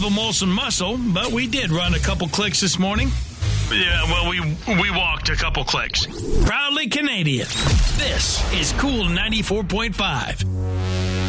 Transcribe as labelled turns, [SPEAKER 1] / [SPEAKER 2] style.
[SPEAKER 1] a Molson muscle, but we did run a couple clicks this morning.
[SPEAKER 2] Yeah, well, we walked a couple clicks.
[SPEAKER 1] Proudly Canadian. This is Cool 94.5.